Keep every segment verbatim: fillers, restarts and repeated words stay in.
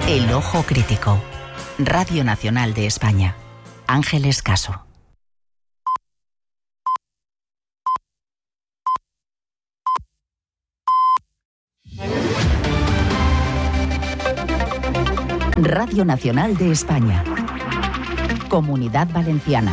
El Ojo Crítico. Radio Nacional de España. Ángeles Caso. Radio Nacional de España. Comunidad Valenciana.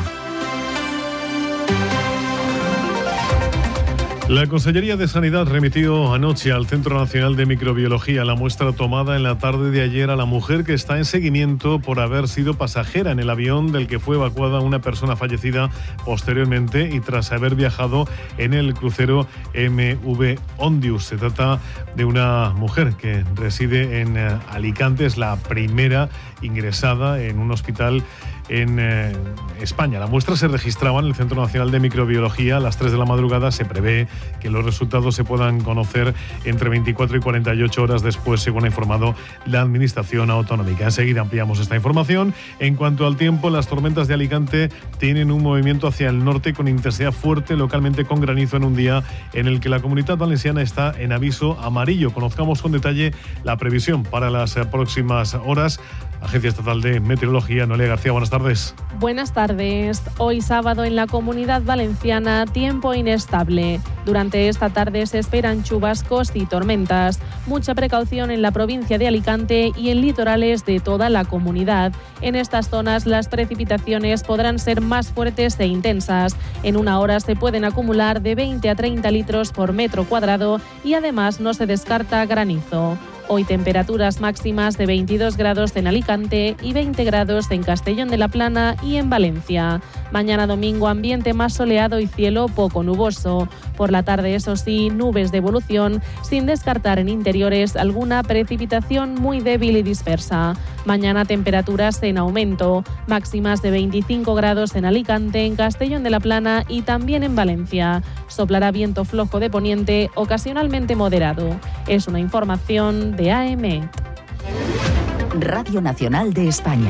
La Consellería de Sanidad remitió anoche al Centro Nacional de Microbiología la muestra tomada en la tarde de ayer a la mujer que está en seguimiento por haber sido pasajera en el avión del que fue evacuada una persona fallecida posteriormente y tras haber viajado en el crucero M V Ondius. Se trata de una mujer que reside en Alicante, es la primera ingresada en un hospital en eh, España. La muestra se registraba en el Centro Nacional de Microbiología a las tres de la madrugada. Se prevé que los resultados se puedan conocer entre veinticuatro y cuarenta y ocho horas después, según ha informado la Administración Autonómica. Enseguida ampliamos esta información. En cuanto al tiempo, las tormentas de Alicante tienen un movimiento hacia el norte con intensidad fuerte, localmente con granizo, en un día en el que la Comunidad Valenciana está en aviso amarillo. Conozcamos con detalle la previsión para las próximas horas. Agencia Estatal de Meteorología, Noelia García, buenas tardes. Buenas tardes. Hoy sábado en la Comunidad Valenciana, tiempo inestable. Durante esta tarde se esperan chubascos y tormentas. Mucha precaución en la provincia de Alicante y en litorales de toda la comunidad. En estas zonas las precipitaciones podrán ser más fuertes e intensas. En una hora se pueden acumular de veinte a treinta litros por metro cuadrado y además no se descarta granizo. Hoy temperaturas máximas de veintidós grados en Alicante y veinte grados en Castellón de la Plana y en Valencia. Mañana domingo ambiente más soleado y cielo poco nuboso. Por la tarde, eso sí, nubes de evolución, sin descartar en interiores alguna precipitación muy débil y dispersa. Mañana temperaturas en aumento, máximas de veinticinco grados en Alicante, en Castellón de la Plana y también en Valencia. Soplará viento flojo de poniente, ocasionalmente moderado. Es una información de A M. Radio Nacional de España.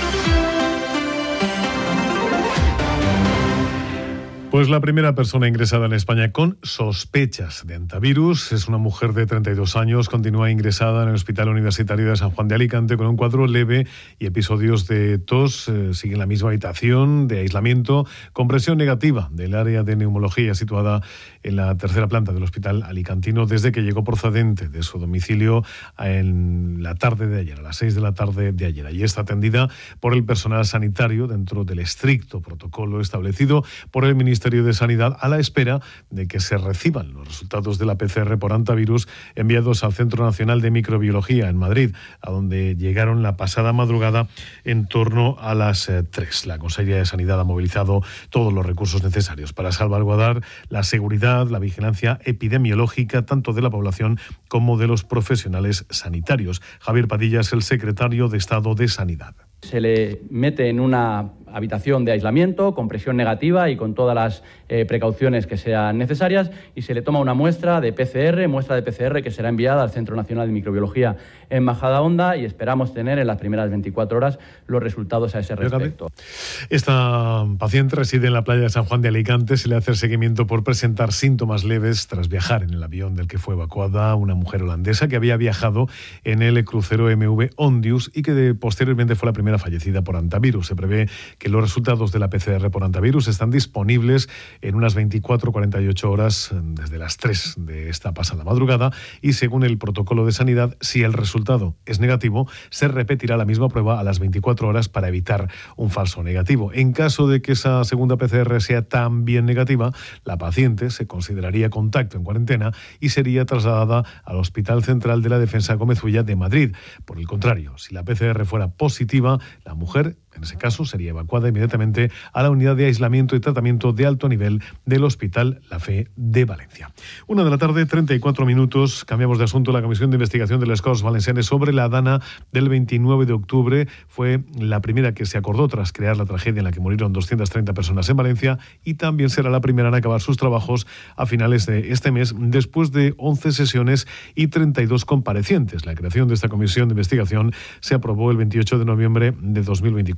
Pues la primera persona ingresada en España con sospechas de hantavirus es una mujer de treinta y dos años, continúa ingresada en el Hospital Universitario de San Juan de Alicante con un cuadro leve y episodios de tos. Eh, sigue en la misma habitación de aislamiento con presión negativa del área de neumología situada en la tercera planta del Hospital Alicantino desde que llegó procedente de su domicilio en la tarde de ayer, a las seis de la tarde de ayer. Allí está atendida por el personal sanitario dentro del estricto protocolo establecido por el Ministerio de Sanidad a la espera de que se reciban los resultados de la P C R por hantavirus enviados al Centro Nacional de Microbiología en Madrid, a donde llegaron la pasada madrugada en torno a las eh, tres. La Consellería de Sanidad ha movilizado todos los recursos necesarios para salvaguardar la seguridad, la vigilancia epidemiológica tanto de la población como de los profesionales sanitarias. Javier Padilla es el secretario de Estado de Sanidad. Se le mete en una habitación de aislamiento con presión negativa y con todas las eh, precauciones que sean necesarias y se le toma una muestra de P C R, muestra de P C R que será enviada al Centro Nacional de Microbiología en Majadahonda y esperamos tener en las primeras veinticuatro horas los resultados a ese respecto. Esta paciente reside en la playa de San Juan de Alicante. Se le hace el seguimiento por presentar síntomas leves tras viajar en el avión del que fue evacuada una mujer holandesa que había viajado en el crucero M V Ondius y que de, posteriormente fue la primera fallecida por hantavirus. Se prevé que los resultados de la P C R por hantavirus están disponibles en unas veinticuatro a cuarenta y ocho horas desde las tres de esta pasada madrugada y según el protocolo de sanidad, si el resultado es negativo, se repetirá la misma prueba a las veinticuatro horas para evitar un falso negativo. En caso de que esa segunda P C R sea también negativa, la paciente se consideraría contacto en cuarentena y sería trasladada al Hospital Central de la Defensa Gómez Ulla de Madrid. Por el contrario, si la P C R fuera positiva, la mujer en ese caso sería evacuada inmediatamente a la unidad de aislamiento y tratamiento de alto nivel del Hospital La Fe de Valencia. Una de la tarde, treinta y cuatro minutos. Cambiamos de asunto. La Comisión de Investigación de les Corts Valencianes sobre la Dana del veintinueve de octubre fue la primera que se acordó tras crear la tragedia en la que murieron doscientas treinta personas en Valencia y también será la primera en acabar sus trabajos a finales de este mes después de once sesiones y treinta y dos comparecientes. La creación de esta Comisión de Investigación se aprobó el veintiocho de noviembre de dos mil veinticuatro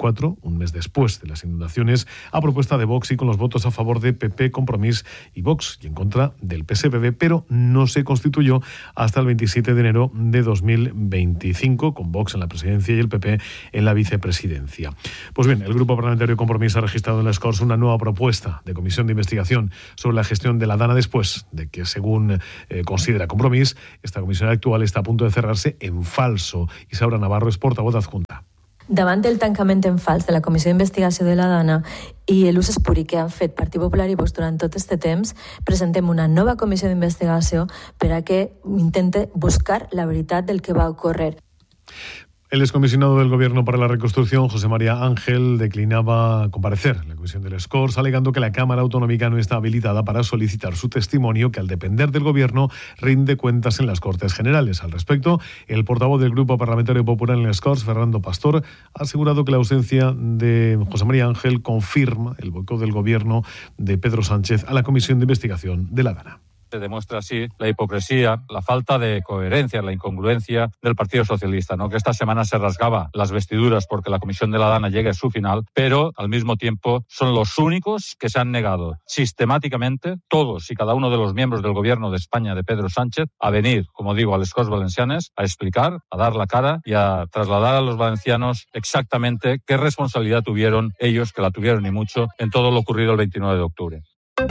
veinticuatro, un mes después de las inundaciones, a propuesta de Vox y con los votos a favor de P P, Compromís y Vox, y en contra del P S P B, pero no se constituyó hasta el veintisiete de enero de dos mil veinticinco, con Vox en la presidencia y el P P en la vicepresidencia. Pues bien, el Grupo Parlamentario Compromís ha registrado en les Corts una nueva propuesta de comisión de investigación sobre la gestión de la Dana después de que, según eh, considera Compromís, esta comisión actual está a punto de cerrarse en falso. Isaura Navarro és portavoz adjunta. Davant del tancament en fals de la Comissió d'Investigació de la Dana i l'ús espuri que han fet Partit Popular i Vox durant tot aquest temps, presentem una nova comissió d'investigació per a que intente buscar la veritat del que va ocórrer. El excomisionado del Gobierno para la Reconstrucción, José María Ángel, declinaba comparecer en la comisión de les Corts, alegando que la Cámara Autonómica no está habilitada para solicitar su testimonio, que al depender del Gobierno rinde cuentas en las Cortes Generales. Al respecto, el portavoz del Grupo Parlamentario Popular en les Corts, Fernando Pastor, ha asegurado que la ausencia de José María Ángel confirma el boicot del Gobierno de Pedro Sánchez a la comisión de investigación de la Dana. Se demuestra así la hipocresía, la falta de coherencia, la incongruencia del Partido Socialista, ¿no? Que esta semana se rasgaba las vestiduras porque la comisión de la Dana llegue a su final, pero al mismo tiempo son los únicos que se han negado sistemáticamente, todos y cada uno de los miembros del Gobierno de España de Pedro Sánchez, a venir, como digo, a les Corts Valencianes, a explicar, a dar la cara y a trasladar a los valencianos exactamente qué responsabilidad tuvieron ellos, que la tuvieron y mucho, en todo lo ocurrido el veintinueve de octubre.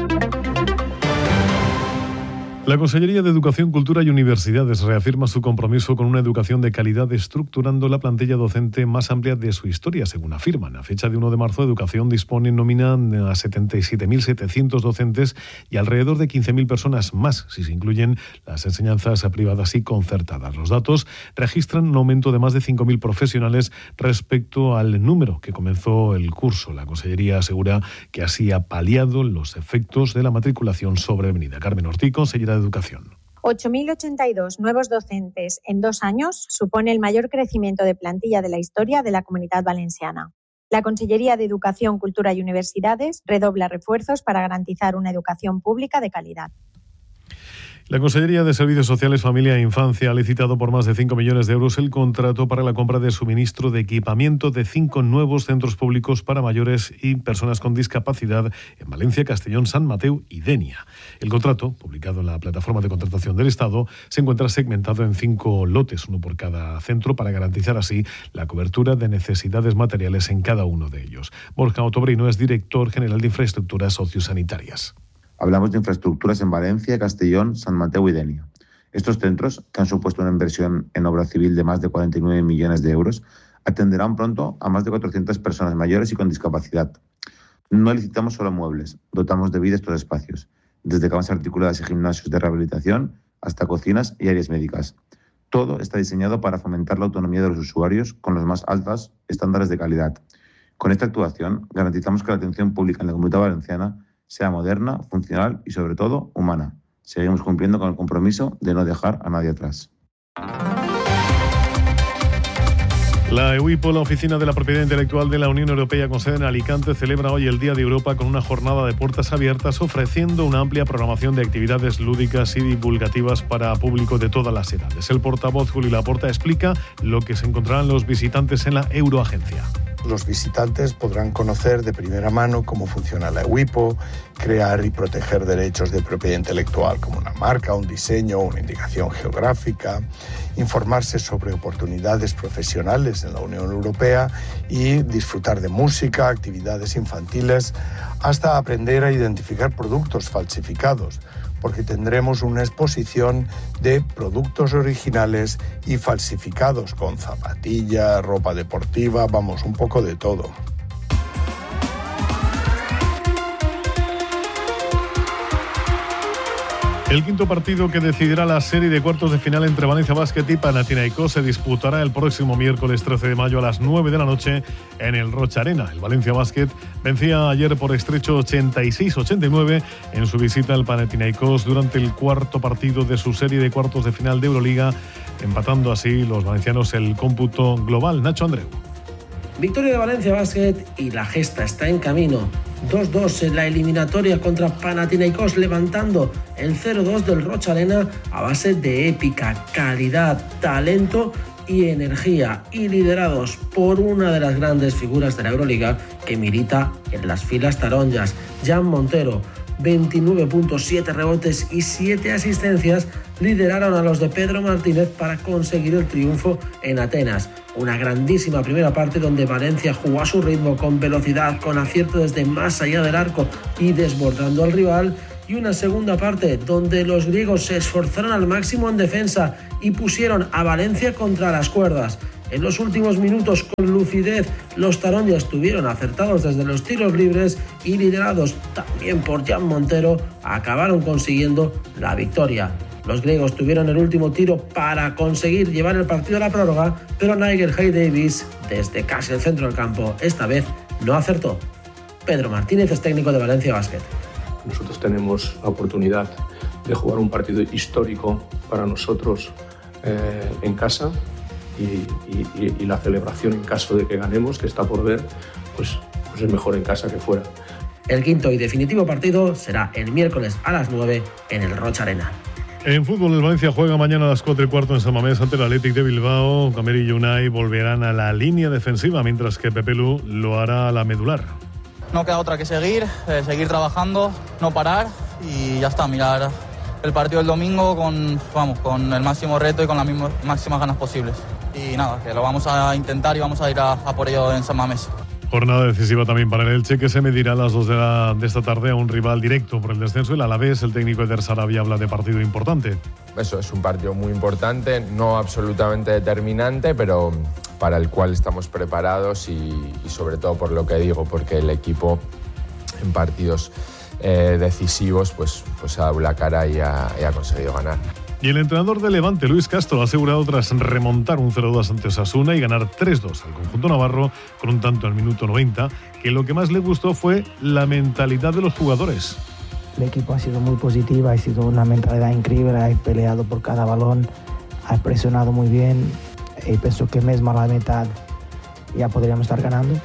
La Consellería de Educación, Cultura y Universidades reafirma su compromiso con una educación de calidad, estructurando la plantilla docente más amplia de su historia, según afirman. A fecha de uno de marzo, Educación dispone en nómina a setenta y siete mil setecientos docentes y alrededor de quince mil personas más, si se incluyen las enseñanzas privadas y concertadas. Los datos registran un aumento de más de cinco mil profesionales respecto al número que comenzó el curso. La Consellería asegura que así ha paliado los efectos de la matriculación sobrevenida. Carmen Ortiz, consellera de Educación. ocho mil ochenta y dos nuevos docentes en dos años supone el mayor crecimiento de plantilla de la historia de la Comunidad Valenciana. La Consellería de Educación, Cultura y Universidades redobla refuerzos para garantizar una educación pública de calidad. La Consellería de Servicios Sociales, Familia e Infancia ha licitado por más de cinco millones de euros el contrato para la compra de suministro de equipamiento de cinco nuevos centros públicos para mayores y personas con discapacidad en Valencia, Castellón, San Mateu y Denia. El contrato, publicado en la plataforma de contratación del Estado, se encuentra segmentado en cinco lotes, uno por cada centro, para garantizar así la cobertura de necesidades materiales en cada uno de ellos. Borja Otobrino es director general de Infraestructuras Sociosanitarias. Hablamos de infraestructuras en Valencia, Castellón, San Mateu y Denia. Estos centros, que han supuesto una inversión en obra civil de más de cuarenta y nueve millones de euros, atenderán pronto a más de cuatrocientas personas mayores y con discapacidad. No licitamos solo muebles, dotamos de vida estos espacios, desde camas articuladas y gimnasios de rehabilitación hasta cocinas y áreas médicas. Todo está diseñado para fomentar la autonomía de los usuarios con los más altos estándares de calidad. Con esta actuación garantizamos que la atención pública en la Comunidad Valenciana sea moderna, funcional y, sobre todo, humana. Seguimos cumpliendo con el compromiso de no dejar a nadie atrás. La EUIPO, la Oficina de la Propiedad Intelectual de la Unión Europea con sede en Alicante, celebra hoy el Día de Europa con una jornada de puertas abiertas, ofreciendo una amplia programación de actividades lúdicas y divulgativas para público de todas las edades. El portavoz Juli Laporta explica lo que se encontrarán los visitantes en la Euroagencia. Los visitantes podrán conocer de primera mano cómo funciona la EUIPO, crear y proteger derechos de propiedad intelectual como una marca, un diseño, una indicación geográfica, informarse sobre oportunidades profesionales en la Unión Europea y disfrutar de música, actividades infantiles, hasta aprender a identificar productos falsificados, porque tendremos una exposición de productos originales y falsificados con zapatillas, ropa deportiva, vamos, un poco de todo. El quinto partido que decidirá la serie de cuartos de final entre Valencia Basket y Panathinaikos se disputará el próximo miércoles trece de mayo a las nueve de la noche en el Rocha Arena. El Valencia Basket vencía ayer por estrecho ochenta y seis a ochenta y nueve en su visita al Panathinaikos durante el cuarto partido de su serie de cuartos de final de Euroliga, empatando así los valencianos el cómputo global. Nacho Andreu. Victoria de Valencia Basket y la gesta está en camino. dos dos en la eliminatoria contra Panathinaikos, levantando el cero dos del Rocha Arena a base de épica, calidad, talento y energía, y liderados por una de las grandes figuras de la Euroliga que milita en las filas taronjas, Jan Montero. veintinueve puntos, siete rebotes y siete asistencias lideraron a los de Pedro Martínez para conseguir el triunfo en Atenas. Una grandísima primera parte donde Valencia jugó a su ritmo, con velocidad, con acierto desde más allá del arco y desbordando al rival. Y una segunda parte donde los griegos se esforzaron al máximo en defensa y pusieron a Valencia contra las cuerdas. En los últimos minutos, con lucidez, los taronjas estuvieron acertados desde los tiros libres y, liderados también por Jan Montero, acabaron consiguiendo la victoria. Los griegos tuvieron el último tiro para conseguir llevar el partido a la prórroga, pero Nigel Hayes-Davis, desde casi el centro del campo, esta vez no acertó. Pedro Martínez es técnico de Valencia Basket. Nosotros tenemos la oportunidad de jugar un partido histórico para nosotros eh, en casa. Y, y, y la celebración en caso de que ganemos, que está por ver, pues, pues es mejor en casa que fuera. El quinto y definitivo partido será el miércoles a las nueve en el Roch Arena. En fútbol, el Valencia juega mañana a las cuatro y cuarto en San Mamés ante el Athletic de Bilbao. Cameri y Unai volverán a la línea defensiva, mientras que Pepe Lu lo hará a la medular. No queda otra que seguir, eh, seguir trabajando, no parar y ya está, mirar el partido del domingo con, vamos, con el máximo reto y con las mismas, máximas ganas posibles. Y nada, que lo vamos a intentar y vamos a ir a, a por ello en San Mamés. Jornada decisiva también para el Elche, que se medirá a las dos de, la, de esta tarde a un rival directo por el descenso. El Alavés, el técnico Eder Sarabia, habla de partido importante. Eso es un partido muy importante, no absolutamente determinante, pero para el cual estamos preparados y, y sobre todo por lo que digo, porque el equipo en partidos eh, decisivos pues, pues ha dado la cara y ha, y ha conseguido ganar. Y el entrenador de Levante, Luis Castro, lo ha asegurado tras remontar un cero dos ante Osasuna y ganar tres dos al conjunto navarro con un tanto al minuto noventa, que lo que más le gustó fue la mentalidad de los jugadores. El equipo ha sido muy positiva, ha sido una mentalidad increíble, ha peleado por cada balón, ha presionado muy bien y pienso que mismo a la mitad ya podríamos estar ganando.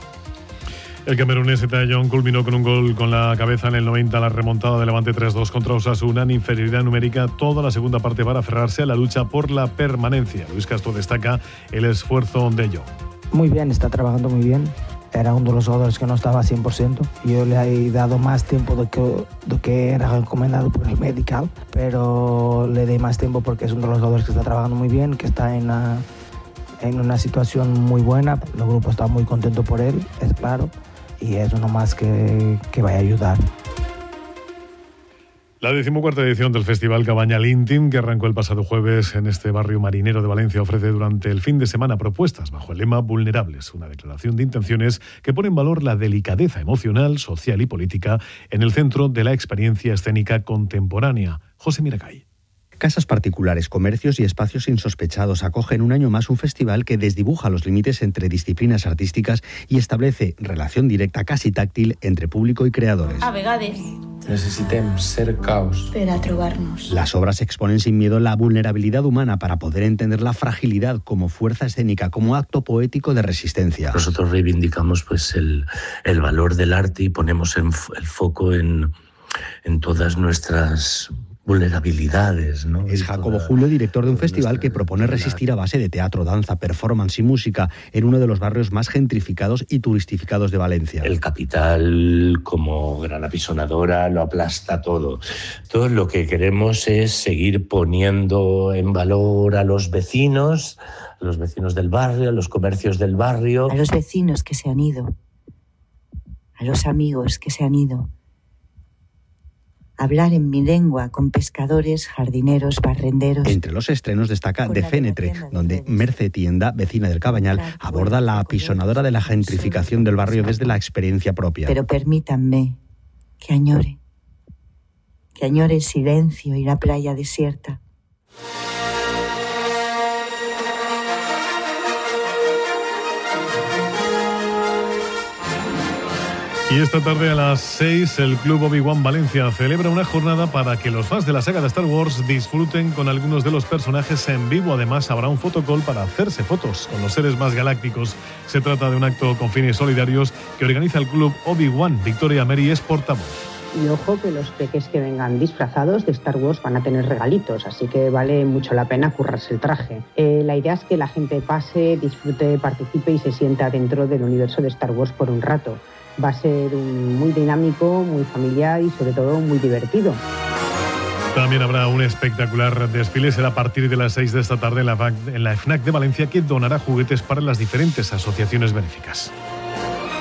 El camerunés Etayón culminó con un gol con la cabeza en el noventa, la remontada de Levante tres dos contra Osasuna en inferioridad numérica toda la segunda parte para aferrarse a la lucha por la permanencia. Luis Castro destaca el esfuerzo de ello. Muy bien, está trabajando muy bien. Era uno de los jugadores que no estaba a cien por ciento. Yo le he dado más tiempo de que, de que era recomendado por el medical, pero le di más tiempo porque es uno de los jugadores que está trabajando muy bien, que está en una, en una situación muy buena. El grupo está muy contento por él, es claro. Y es uno más que, que va a ayudar. La decimocuarta edición del Festival Cabañal Íntim, que arrancó el pasado jueves en este barrio marinero de Valencia, ofrece durante el fin de semana propuestas bajo el lema Vulnerables, una declaración de intenciones que pone en valor la delicadeza emocional, social y política en el centro de la experiencia escénica contemporánea. José Miracay. Casas particulares, comercios y espacios insospechados acogen un año más un festival que desdibuja los límites entre disciplinas artísticas y establece relación directa, casi táctil, entre público y creadores. A vegades necessitem ser caos per a trobar-nos. Las obras exponen sin miedo la vulnerabilidad humana para poder entender la fragilidad como fuerza escénica, como acto poético de resistencia. Nosotros reivindicamos pues el, el valor del arte y ponemos en, el foco en, en todas nuestras vulnerabilidades, ¿no? Es Jacobo Julio, director de un festival que propone resistir a base de teatro, danza, performance y música en uno de los barrios más gentrificados y turistificados de Valencia. El capital, como gran apisonadora, lo aplasta todo. Todo lo que queremos es seguir poniendo en valor a los vecinos, a los vecinos del barrio, a los comercios del barrio. A los vecinos que se han ido, a los amigos que se han ido. Hablar en mi lengua con pescadores, jardineros, barrenderos. Entre los estrenos destaca De Fénetre, donde Merce Tienda, vecina del Cabañal, aborda la apisonadora de la gentrificación del barrio desde la experiencia propia. Pero permítanme que añore, que añore el silencio y la playa desierta. Y esta tarde a las seis el Club Obi-Wan Valencia celebra una jornada para que los fans de la saga de Star Wars disfruten con algunos de los personajes en vivo. Además habrá un fotocall para hacerse fotos con los seres más galácticos. Se trata de un acto con fines solidarios que organiza el Club Obi-Wan. Victoria Meri es portavoz. Y ojo que los peques que vengan disfrazados de Star Wars van a tener regalitos, así que vale mucho la pena currarse el traje. Eh, la idea es que la gente pase, disfrute, participe y se sienta dentro del universo de Star Wars por un rato. Va a ser un, muy dinámico, muy familiar y sobre todo muy divertido. También habrá un espectacular desfile, será a partir de las seis de esta tarde en la, en la FNAC de Valencia, que donará juguetes para las diferentes asociaciones benéficas.